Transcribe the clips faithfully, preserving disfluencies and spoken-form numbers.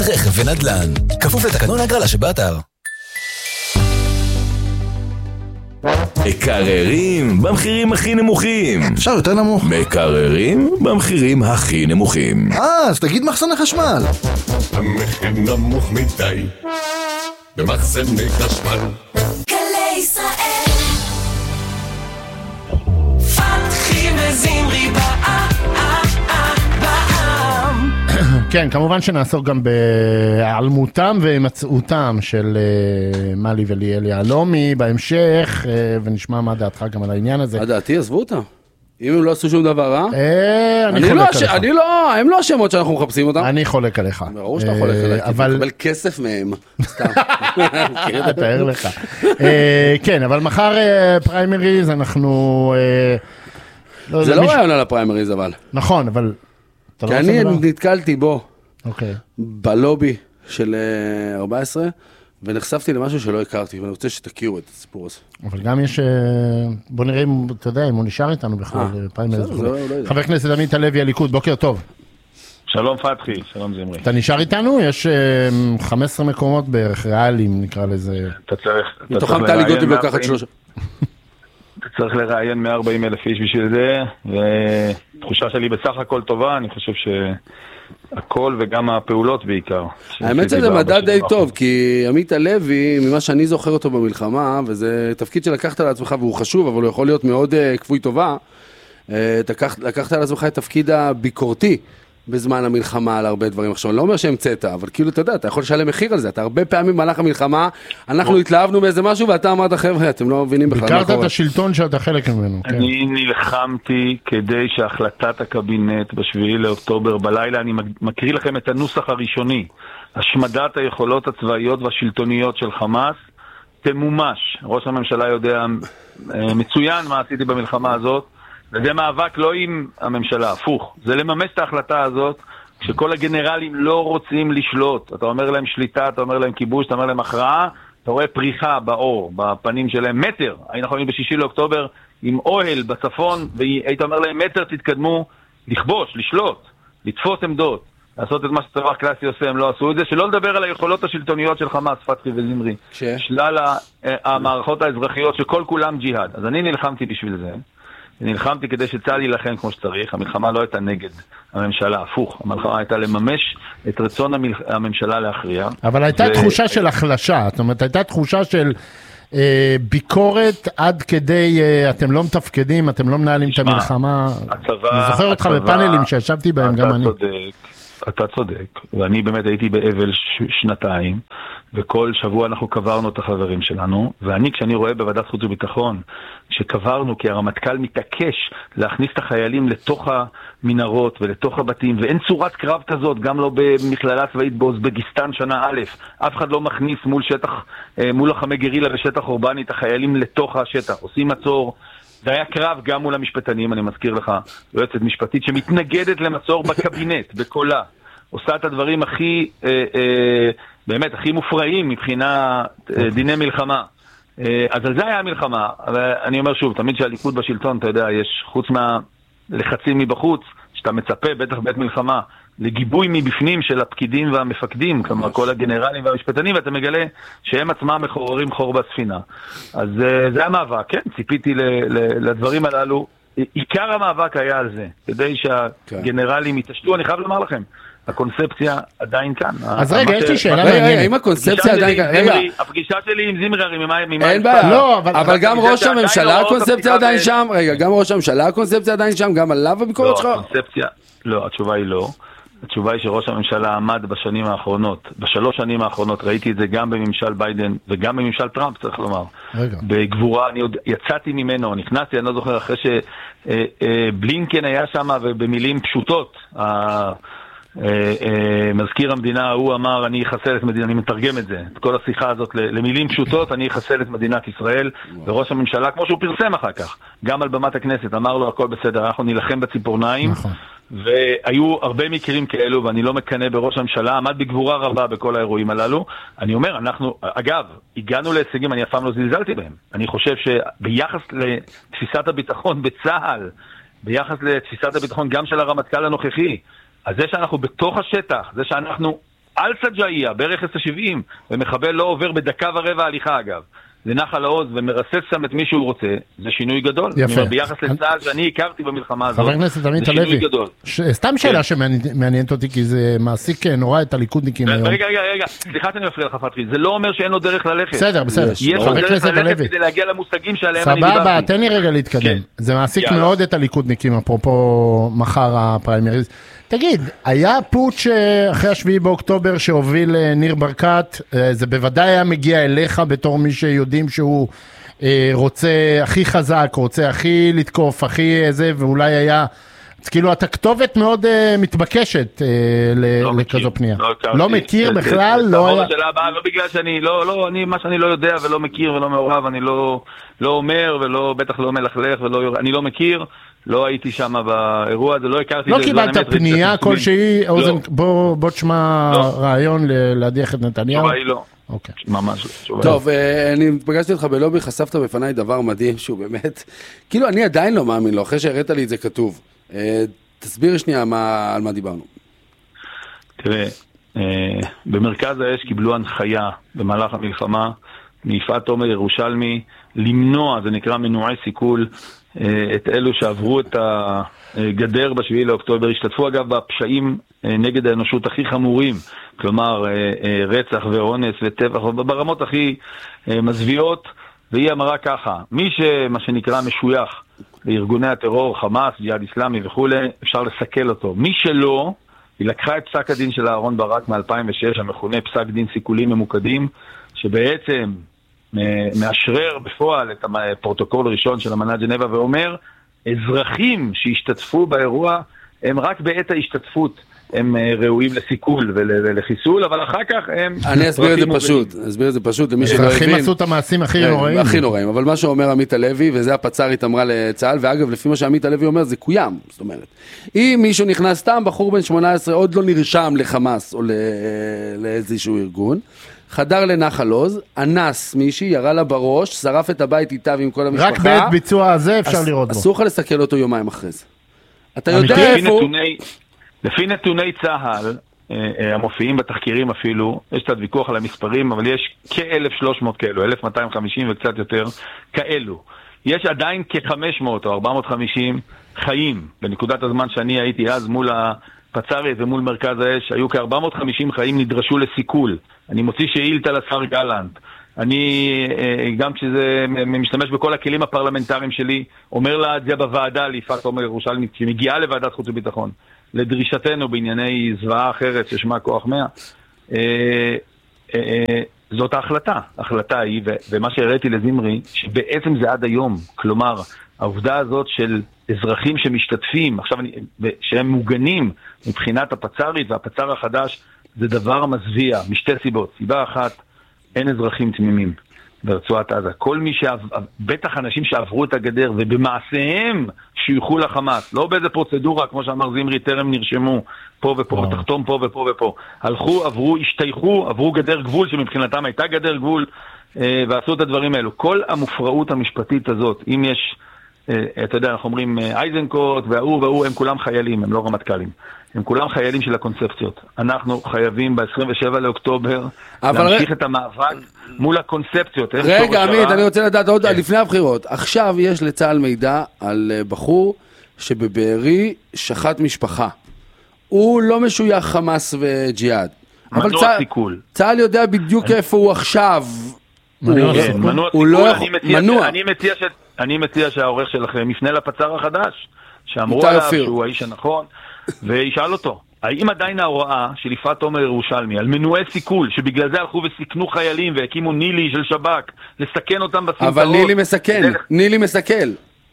רכב ונדל"ן. כפוף לתקנון ההגרלה שבאתר. מקררים במחירים הכי נמוכים. אפשר יותר נמוך. מקררים במחירים הכי נמוכים. אה, אז תגיד מחסני חשמל. המחיר נמוך מדי במחסני חשמל. גלי ישראל פתחי וזמרי בעם. כן, כמובן שנעסוק גם בהיעלמותם והימצאותם של מלי וליאל יהלומי בהמשך, ונשמע מה דעתך גם על העניין הזה. דעתי, עזבו אותה. אם הם לא עשו שום דבר רע, אני חולק עליך. אני לא, הם לא השמות שאנחנו מחפשים אותם. אני חולק עליך. ברור שאתה חולק עליך, כי אתה מקבל כסף מהם. סתם. תאר לך. כן, אבל מחר פריימריז אנחנו... זה לא רעיון על הפריימריז אבל. נכון, אבל... כי אני נתקלתי בו, אוקיי. בלובי של ארבע עשרה, ונחשפתי למשהו שלא הכרתי, ואני רוצה שתכירו את הסיפור הזה. אבל גם יש, בוא נראה אם, אתה יודע, אם הוא נשאר איתנו בכלל, חבר הכנסת עמית הלוי, הליכוד, בוקר טוב. שלום פתחי, שלום זמרי. אתה נשאר איתנו? יש חמישה עשר מקומות בערך ריאליים, נקרא לזה. אתה צריך... מתוכם טלי גוטליב לקחת שלושה. אתה צריך לראיין מאה וארבעים אלף איש בשביל זה, ותחושה שלי בסך הכל טובה, אני חושב שהכל וגם הפעולות בעיקר. האמת שזה מדע די טוב, כי עמית הלוי, ממה שאני זוכר אותו במלחמה, וזה תפקיד שלקחת על עצמך והוא חשוב, אבל הוא יכול להיות מאוד כפוי טובה, לקחת על עצמך את תפקיד הביקורתי, בזמן המלחמה על הרבה דברים. עכשיו, אני לא אומר שהמצאת, אבל כאילו, אתה יודע, אתה יכול לשלם מחיר על זה. אתה הרבה פעמים במהלך המלחמה, אנחנו התלהבנו באיזה משהו, ואתה אמרת, חבר'ה, אתם לא מבינים בכלל מה קורה. ביקרת את השלטון שאתה חלק ממנו. אני נלחמתי כדי שהחלטת הקבינט בשביעי לאוקטובר בלילה, אני מקריא לכם את הנוסח הראשוני, השמדת היכולות הצבאיות והשלטוניות של חמאס, תמומש. ראש הממשלה יודע מצוין מה עשיתי במלחמה הזאת, וזה מאבק לא עם הממשלה, הפוך. זה לממש את ההחלטה הזאת, שכל הגנרלים לא רוצים לשלוט. אתה אומר להם שליטה, אתה אומר להם כיבוש, אתה אומר להם הכרעה, אתה רואה פריחה באור, בפנים שלהם, מטר. היינו יכולים בשישי לאוקטובר עם אוהל בצפון, והיית אומר להם מטר תתקדמו, לכבוש, לשלוט, לתפוס עמדות, לעשות את מה שצבא קלאסי עושה, הם לא עשו את זה, שלא לדבר על היכולות השלטוניות של חמאס, פתחי וזמרי. שלל המערכות האזרחיות שכל כולם ג'יהאד. אז אני נלחמתי בשביל זה. נלחמתי כדי שצה"ל ילחם כמו שצריך. המלחמה לא הייתה נגד הממשלה, הפוך. המלחמה הייתה לממש את רצון הממשלה להכריע. אבל הייתה ו... תחושה של החלשה. זאת אומרת, הייתה תחושה של אה, ביקורת עד כדי אה, אתם לא מתפקדים, אתם לא מנהלים את המלחמה. הצבא, אני זוכר אותך הצבא, בפאנלים שישבתי בהם גם אני. צודק, אתה צודק. ואני באמת הייתי באבל ש... שנתיים. וכל שבוע אנחנו קברנו את החברים שלנו, ואני כשאני רואה בוועדת חוץ וביטחון, שקברנו כי הרמטכ"ל מתעקש להכניס את החיילים לתוך המנהרות ולתוך הבתים, ואין צורת קרב כזאת, גם לא במכללה צבאית באוזבקיסטן שנה א', אף אחד לא מכניס מול שטח, מול לחמי גרילה ושטח אורבני את החיילים לתוך השטח, עושים מצור. זה היה קרב גם מול המשפטנים, אני מזכיר לך, יועצת משפטית שמתנגדת למצור בקבינט, בקולה, עושה את הדברים הכי... אה, אה, באמת, הכי מופרעים מבחינה דיני מלחמה. אז על זה היה המלחמה. אבל אני אומר שוב, תמיד שהליכוד בשלטון, אתה יודע, יש חוץ מהלחצים מבחוץ, שאתה מצפה, בטח בעת מלחמה, לגיבוי מבפנים של הפקידים והמפקדים, כלומר כל הגנרלים והמשפטנים, ואתה מגלה שהם עצמם מחוררים חור בספינה. אז זה המאבק, כן, ציפיתי לדברים הללו. עיקר המאבק היה על זה, כדי שהגנרלים יתשתו, אני חייב לומר לכם, הקונספציה עדיין כאן. אז רגע, יש לי שאלה מעניינת. האם הקונספציה עדיין כאן? רגע. הפגישה שלי עם זמרי, ממה... אין בעיה. אבל גם ראש הממשלה הקונספציה עדיין שם? רגע, גם ראש הממשלה הקונספציה עדיין שם? גם עליו הביקורת שלך? לא, הקונספציה... לא, התשובה היא לא. התשובה היא שראש הממשלה עמד בשנים האחרונות, בשלוש שנים האחרונות, ראיתי את זה גם בממשל ביידן וגם בממשל טראמפ, צריך לומר. רגע. בגבורה, אני עוד יצאתי ממנו, נכנסתי, אני לא זוכר, אחרי שבלינקן היה שם ובמילים פשוטות, מזכיר המדינה, הוא אמר, אני אחסל את מדינה, אני מתרגם את זה, את כל השיחה הזאת למילים פשוטות, אני אחסל את מדינת ישראל, וראש הממשלה, כמו שהוא פרסם אחר כך, גם על במת הכנסת, אמר לו, הכל בסדר, אנחנו נלחם בציפורניים, והיו הרבה מקרים כאלו, ואני לא מקנה בראש הממשלה, עמד בגבורה רבה בכל האירועים הללו. אני אומר, אנחנו, אגב, הגענו להישגים, אני אף פעם לא זלזלתי בהם. אני חושב שביחס לתפיסת הביטחון בצה"ל, ביחס לתפיסת הביטחון גם של הרמטכ"ל הנוכחי, אז זה שאנחנו בתוך השטח, זה שאנחנו על סג'איה, ברכס ה-שבעים, ומחבל לא עובר בדקה ורבע הליכה אגב. זה נחל העוז ומרסס שם את מי שהוא רוצה, זה שינוי גדול. יפה. ביחס לצה"ל שאני הכרתי במלחמה הזאת, חבר הכנסת עמית זה שינוי הלוי, גדול. ש- סתם שאלה שמעניינת אותי, כי זה מעסיק נורא את הליכודניקים היום. רגע, רגע, רגע, סליחה שאני מפריע לך פתחי, זה לא אומר שאין לו דרך ללכת. בסדר, בסדר. יש לו חבר דרך הכנסת ללכת הלוי. כדי להגיע למושגים שעליהם אני סבבה, דיברתי. תן לי רגע להתקדם. כן. זה מעסיק יאללה. מאוד את הליכודניקים, אפרופו מחר הפריימריז. תגיד, היה פוטש אחרי השביעי באוקטובר שהוביל אה, ניר ברקת, אה, זה בוודאי היה מגיע אליך בתור מי שיודעים שהוא אה, רוצה הכי חזק, רוצה הכי לתקוף, הכי זה, ואולי היה, אז כאילו אתה כתובת מאוד אה, מתבקשת אה, ל- לא מכיר, לכזו פנייה. לא הכרתי. לא מכיר זה- בכלל, זה- לא תעבור היה... לשאלה הבאה, לא בגלל שאני, לא, לא, אני, מה שאני לא יודע ולא מכיר ולא מעורב, אני לא, לא אומר ולא, בטח לא מלכלך ולא, יור- אני לא מכיר, לא הייתי שם באירוע הזה, לא הכרתי לא את זה, קיבלת בזמן אמת, פנייה ראיתי כלשהי, לא. אוזן, בוא בוא תשמע לא. רעיון ל- להדיח את נתניהו. התשובה היא לא, אוקיי. ממש לא. התשובה היא טוב, אה, אני פגשתי אותך בלובי, חשפת בפניי דבר מדהים שהוא באמת, כאילו אני עדיין לא מאמין לו, אחרי שהראית לי את זה כתוב. אה, תסביר שנייה מה- על מה דיברנו. תראה, אה, במרכז האש קיבלו הנחיה במהלך המלחמה מיפעת תומר ירושלמי למנוע, זה נקרא מנועי סיכול, אה, את אלו שעברו את הגדר בשביעי לאוקטובר, השתתפו אגב בפשעים אה, נגד האנושות הכי חמורים, כלומר אה, אה, רצח ואונס וטבח, ברמות הכי אה, מזוויעות, והיא אמרה ככה, מי שמה שנקרא משוייך לארגוני הטרור, חמאס, ג'יהאד איסלאמי וכו', אפשר לסכל אותו. מי שלא, היא לקחה את פסק הדין של אהרון ברק מ-אלפיים ושש, המכונה פסק דין סיכולים ממוקדים, שבעצם מאשרר בפועל את הפרוטוקול הראשון של אמנת ז'נבה, ואומר, אזרחים שהשתתפו באירוע, הם רק בעת ההשתתפות, הם ראויים לסיכול ולחיסול, אבל אחר כך הם... אני אסביר את זה פשוט, אסביר את זה פשוט למי שלא אזרחים הבין. עשו את המעשים הכי כן, נוראים. הכי נוראים, אבל מה שאומר עמית הלוי, וזה הפצ"רית אמרה לצה"ל, ואגב, לפי מה שעמית הלוי אומר, זה קוים, זאת אומרת. אם מישהו נכנס סתם, בחור בן שמונה עשרה, עוד לא נרשם לחמאס או לאיזשהו ארגון, חדר לנחל עוז, אנס מישהי, ירה לה בראש, שרף את הבית איתה ועם כל המשפחה. רק בעת ביצוע הזה אפשר אס- לראות בו. אסור לך לסכל אותו יומיים אחרי זה. אתה אמיתי? יודע לפי איפה הוא... נתוני, לפי נתוני צה"ל, אה, אה, המופיעים בתחקירים אפילו, יש קצת ויכוח על המספרים, אבל יש כ-אלף ושלוש מאות כאלו, אלף מאתיים וחמישים וקצת יותר כאלו. יש עדיין כ-חמש מאות או ארבע מאות וחמישים חיים. בנקודת הזמן שאני הייתי אז מול הפצ"רית ומול מרכז האש, היו כ-ארבע מאות וחמישים חיים נדרשו לסיכול. אני מוציא שאילתה לשר גלנט. אני, אה, גם כשזה משתמש בכל הכלים הפרלמנטריים שלי, אומר לה את זה בוועדה ליפעת תומר ירושלמי, שמגיעה לוועדת חוץ וביטחון, לדרישתנו בענייני זוועה אחרת ששמה כוח מאה. אה, אה, אה, זאת ההחלטה. ההחלטה היא, ו- ומה שהראיתי לזמרי, שבעצם זה עד היום. כלומר, העובדה הזאת של אזרחים שמשתתפים, עכשיו אני, שהם מוגנים מבחינת הפצ"רית והפצ"ר החדש, זה דבר מזוויע, משתי סיבות. סיבה אחת, אין אזרחים תמימים ברצועת עזה. כל מי שעבר, בטח אנשים שעברו את הגדר ובמעשיהם שיוכו לחמאס, לא באיזה פרוצדורה, כמו שאמר זמרי, טרם נרשמו פה ופה, תחתום פה ופה ופה. הלכו, עברו, השתייכו, עברו גדר גבול, שמבחינתם הייתה גדר גבול, אה, ועשו את הדברים האלו. כל המופרעות המשפטית הזאת, אם יש, אה, אתה יודע, אנחנו אומרים, אה, אייזנקוט והוא והוא, הם כולם חיילים, הם לא רמטכ"לים. הם כולם חיילים של הקונספציות. אנחנו חייבים ב-עשרים ושבעה לאוקטובר להמשיך את המאבק מול הקונספציות. רגע, עמית, אני רוצה לדעת עוד לפני הבחירות. עכשיו יש לצה"ל מידע על בחור שבבארי שחט משפחה. הוא לא משוייך חמאס וג'יהאד. אבל מנוע צה"ל- סיכול. צה"ל יודע בדיוק איפה הוא עכשיו. מנוע הוא- סיכול. מנוע הוא סיכול. לא אני יכול- מציע ש- מנוע. אני מציע ש- אני מציע שהעורך שלכם יפנה לפצ"ר החדש, שאמרו איתי עליו אופיר. שהוא האיש הנכון, וישאל אותו. האם עדיין ההוראה של יפעת תומר ירושלמי על מנועי סיכול, שבגלל זה הלכו וסיכנו חיילים והקימו נילי של שב"כ, לסכן אותם בסמטאות? אבל נילי מסכן, דרך- נילי מסכל.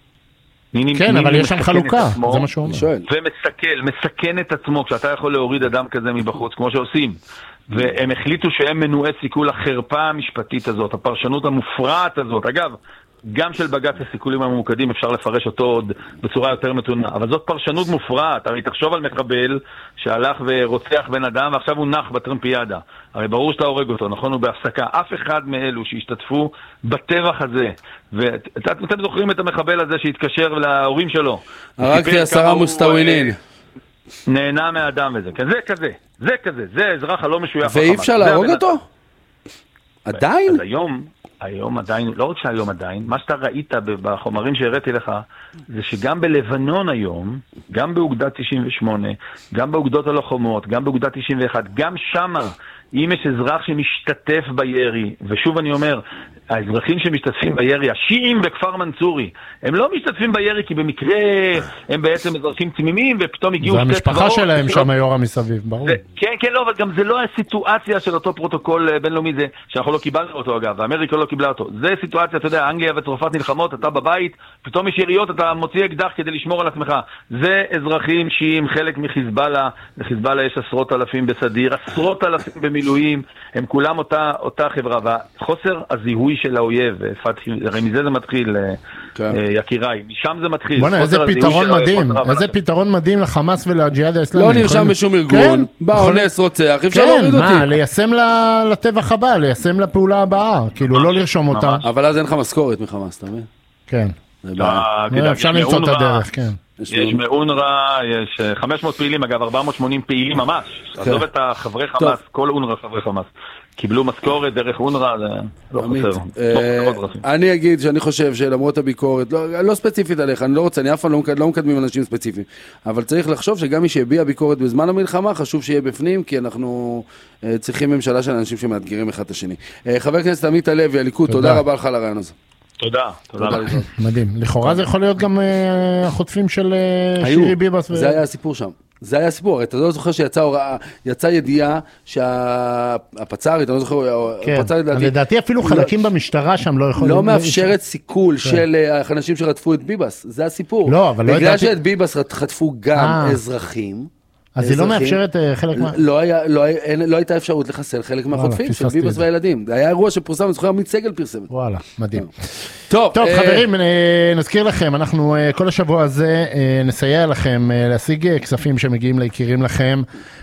נילי- כן, נילי אבל יש שם מסכן חלוקה, את עצמו, זה מה שהוא אומר. אני שואל. ומסכל, מסכן את עצמו, כשאתה יכול להוריד אדם כזה מבחוץ, כמו שעושים. והם החליטו שהם מנועי סיכול, החרפה המשפטית הזאת, הפרשנות המופרעת הזאת. אגב, גם של בג"ץ הסיכולים הממוקדים אפשר לפרש אותו עוד בצורה יותר מתונה, אבל זאת פרשנות מופרעת. הרי תחשוב על מחבל שהלך ורוצח בן אדם ועכשיו הוא נח בטרמפיאדה. הרי ברור שאתה הורג אותו, נכון? הוא בהפסקה. אף אחד מאלו שהשתתפו בטבח הזה, ואתם זוכרים את המחבל הזה שהתקשר להורים שלו. הרגתי עשרה מוסטאווינין. נהנה מהאדם וזה, זה כזה, זה כזה, זה אזרח הלא משוייך לחמאס. ואי אפשר להרוג אותו? עדיין? אז היום, היום עדיין, לא רק שהיום עדיין, מה שאתה ראית בחומרים שהראיתי לך, זה שגם בלבנון היום, גם באוגדה תשעים ושמונה, גם באוגדות הלוחמות, גם באוגדה תשעים ואחת, גם שמה, אם יש אזרח שמשתתף בירי, ושוב אני אומר, האזרחים שמשתתפים בירי, השיעים בכפר מנצורי, הם לא משתתפים בירי כי במקרה הם בעצם אזרחים תמימים, ופתאום הגיעו... זה המשפחה שלהם שם היורה מסביב, ברור. כן, כן, לא, אבל גם זה לא הסיטואציה של אותו פרוטוקול בינלאומי זה, שאנחנו לא קיבלנו אותו אגב, ואמריקה לא קיבלה אותו. זה סיטואציה, אתה יודע, אנגליה וצרפת נלחמות, אתה בבית, פתאום יש יריות, אתה מוציא אקדח כדי לשמור על עצמך. זה אזרחים שיעים, חלק מחיזבאללה, לחיזבאללה יש עשרות אלפים בסדיר, עשרות אלפים במילואים, הם כולם אותה, אותה חברה, והחוסר הזיהוי של האויב, הרי מזה זה מתחיל, יקיריי, משם זה מתחיל. בוא'נה, איזה פתרון מדהים, איזה פתרון מדהים לחמאס ולג'יהאד האסלאמי. לא נרשם בשום ארגון, בא אונס רוצח, אפשר להוריד אותי. כן, מה, ליישם לטבח הבא, ליישם לפעולה הבאה, כאילו לא לרשום אותה. אבל אז אין לך משכורת מחמאס, אתה מבין? כן. אפשר למצוא את הדרך, כן. יש מאונרה, יש חמש מאות פעילים, אגב, ארבע מאות ושמונים פעילים ממש. עזוב את החברי חמאס, כל אונרה חברי חמאס. קיבלו משכורת דרך אונרה, זה לא חסר. אני אגיד שאני חושב שלמרות הביקורת, לא ספציפית עליך, אני לא רוצה, אני אף פעם לא מקדמים אנשים ספציפיים, אבל צריך לחשוב שגם מי שהביע ביקורת בזמן המלחמה, חשוב שיהיה בפנים, כי אנחנו צריכים ממשלה של אנשים שמאתגרים אחד את השני. חבר הכנסת עמית הלוי, הליכוד, תודה רבה לך על הרעיון הזה. תודה, תודה לך. מדהים. לכאורה זה יכול להיות גם החוטפים של שירי ביבס. זה היה הסיפור שם. זה היה הסיפור. אתה לא זוכר שיצא הוראה, יצא ידיעה שהפצ"רית, אני לא זוכר, הפצ"רית לדעתי אפילו חלקים במשטרה שם לא יכולים. לא מאפשרת סיכול של האנשים שרדפו את ביבס. זה הסיפור. לא, אבל לא ידעתי. בגלל שאת ביבס חטפו גם אזרחים. אז היא לא מאפשרת חלק מה... לא הייתה אפשרות לחסל חלק מהחוטפים של ביבס והילדים. זה היה אירוע שפורסם, אני זוכר, עמית סגל פרסם. וואלה, מדהים. טוב, חברים, נזכיר לכם, אנחנו כל השבוע הזה נסייע לכם להשיג כספים שמגיעים ליקירים לכם,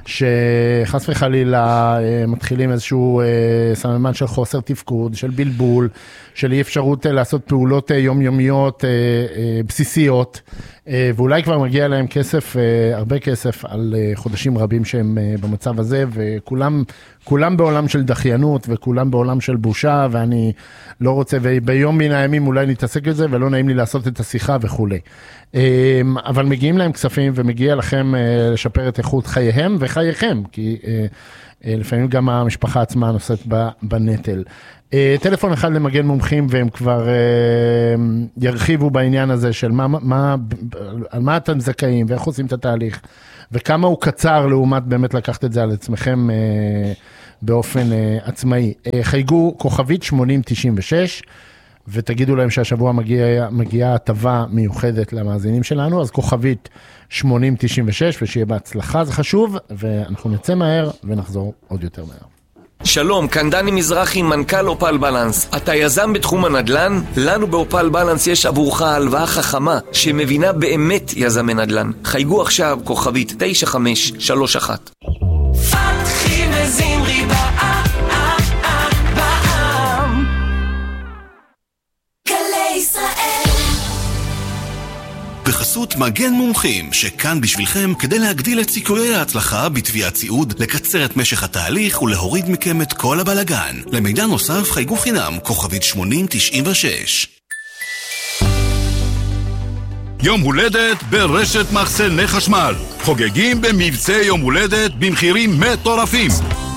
שחס וחלילה מתחילים איזשהו סממן של חוסר תפקוד, של בלבול, של אי אפשרות לעשות פעולות יומיומיות בסיסיות, ואולי כבר מגיע להם כסף, הרבה כסף על חודשים רבים שהם במצב הזה, וכולם כולם בעולם של דחיינות, וכולם בעולם של בושה, ואני לא רוצה, וביום מן הימים אולי נתעסק את זה, ולא נעים לי לעשות את השיחה וכו'. אבל מגיעים להם כספים, ומגיע לכם לשפר את איכות חייהם וחייכם, כי לפעמים גם המשפחה עצמה נושאת בנטל. טלפון אחד למגן מומחים, והם כבר ירחיבו בעניין הזה של מה, מה, על מה אתם זכאים, ואיך עושים את התהליך, וכמה הוא קצר לעומת באמת לקחת את זה על עצמכם באופן עצמאי. חייגו כוכבית שמונים תשעים ושש, ותגידו להם שהשבוע מגיעה מגיע הטבה מיוחדת למאזינים שלנו, אז כוכבית שמונים תשעים ושש, ושיהיה בהצלחה, זה חשוב, ואנחנו נצא מהר ונחזור עוד יותר מהר. שלום, כאן דני מזרחי, מנכ"ל אופל בלנס. אתה יזם בתחום הנדל"ן? לנו באופל בלנס יש עבורך הלוואה חכמה שמבינה באמת יזמי נדל"ן. חייגו עכשיו כוכבית תשע חמש שלוש אחת. פתחי וזמרי בעם, גלי ישראל. בחסות מגן מומחים, שכאן בשבילכם כדי להגדיל את סיכויי ההצלחה בתביעת ציוד, לקצר את משך התהליך ולהוריד מכם את כל הבלגן. למידע נוסף חייגו חינם, כוכבית שמונים תשעים ושש. יום הולדת ברשת מחסני חשמל. חוגגים במבצע יום הולדת במחירים מטורפים.